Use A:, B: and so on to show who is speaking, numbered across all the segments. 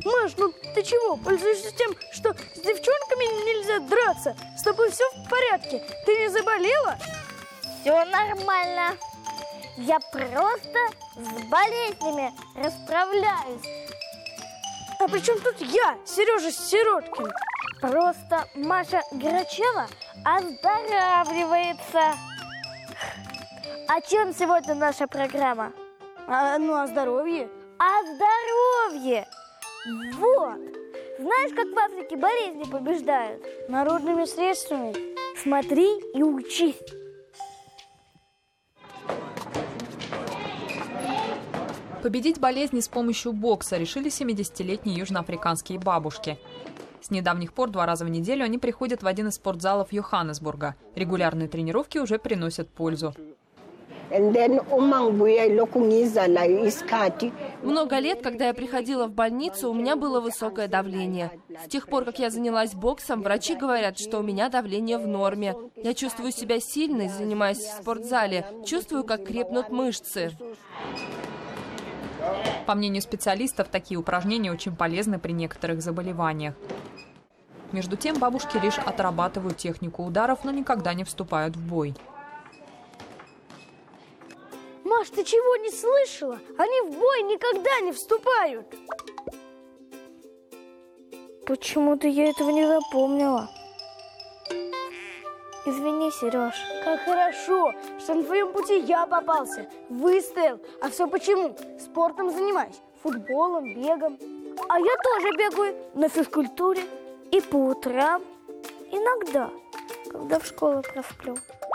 A: Маш, ну ты чего? Пользуешься тем, что с девчонками нельзя драться? С тобой все в порядке? Ты не заболела?
B: Все нормально. Я просто с болезнями расправляюсь.
A: А при чем тут я, Сережа Сироткин?
B: Просто Маша Грачева оздоравливается. О чем сегодня наша программа?
A: О здоровье.
B: О здоровье! Вот! Знаешь, как в Африке болезни побеждают?
A: Народными средствами.
B: Смотри и учись.
C: Победить болезни с помощью бокса решили 70-летние южноафриканские бабушки. С недавних пор 2 раза в неделю они приходят в один из спортзалов Йоханнесбурга. Регулярные тренировки уже приносят пользу.
D: Много лет, когда я приходила в больницу, у меня было высокое давление. С тех пор, как я занялась боксом, врачи говорят, что у меня давление в норме. Я чувствую себя сильной, занимаясь в спортзале. Чувствую, как крепнут мышцы.
C: По мнению специалистов, такие упражнения очень полезны при некоторых заболеваниях. Между тем, бабушки лишь отрабатывают технику ударов, но никогда не вступают в бой.
A: Маш, ты чего не слышала? Они в бой никогда не вступают.
B: Почему-то я этого не запомнила. Извини, Сереж.
A: Как хорошо, что на твоем пути я попался. Выстоял. А все почему? Спортом занимаюсь. Футболом, бегом.
B: А я тоже бегаю на физкультуре. И по утрам. Иногда, когда в школу просплю.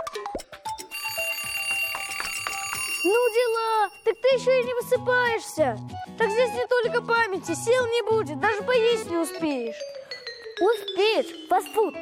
A: Ну дела, так ты еще и не высыпаешься. Так здесь не только памяти, сил не будет, даже поесть не успеешь.
B: Успеешь, фастфуд.